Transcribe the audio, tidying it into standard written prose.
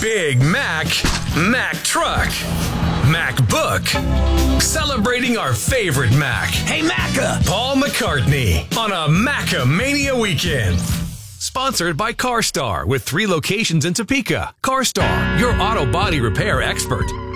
Big Mac, Mac Truck, MacBook. Celebrating our favorite Mac. Hey, Macca! Paul McCartney on a Macamania weekend. Sponsored by CarStar with 3 locations in Topeka. CarStar, your auto body repair expert.